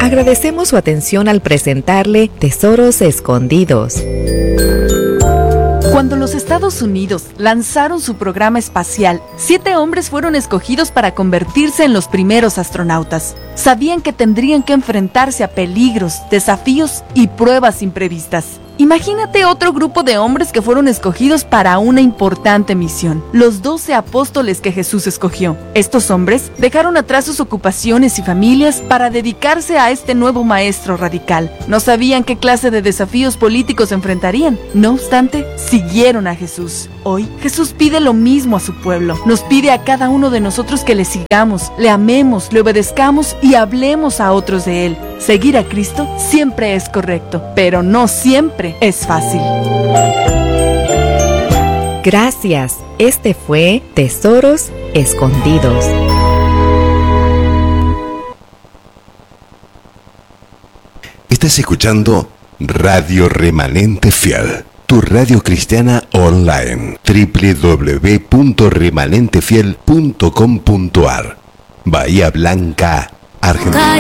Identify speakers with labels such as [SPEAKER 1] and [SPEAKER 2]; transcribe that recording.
[SPEAKER 1] Agradecemos su atención al presentarle Tesoros Escondidos.
[SPEAKER 2] Cuando los Estados Unidos lanzaron su programa espacial, 7 hombres fueron escogidos para convertirse en los primeros astronautas. Sabían que tendrían que enfrentarse a peligros, desafíos y pruebas imprevistas. Imagínate otro grupo de hombres que fueron escogidos para una importante misión, los 12 apóstoles que Jesús escogió. Estos hombres dejaron atrás sus ocupaciones y familias para dedicarse a este nuevo maestro radical. No sabían qué clase de desafíos políticos enfrentarían. No obstante, siguieron a Jesús. Hoy, Jesús pide lo mismo a su pueblo. Nos pide a cada uno de nosotros que le sigamos, le amemos, le obedezcamos y hablemos a otros de Él. Seguir a Cristo siempre es correcto, pero no siempre es fácil.
[SPEAKER 1] Gracias. Este fue Tesoros Escondidos.
[SPEAKER 3] Estás escuchando Radio Remanente Fiel, tu radio cristiana online. www.remanentefiel.com.ar. Bahía Blanca, Argentina.